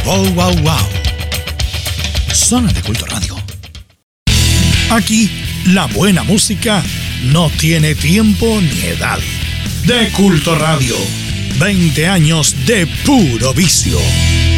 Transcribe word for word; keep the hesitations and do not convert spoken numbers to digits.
Wow, wow, wow. Zona de Culto Radio. Aquí, la buena música no tiene tiempo ni edad. De Culto Radio. veinte años de puro vicio.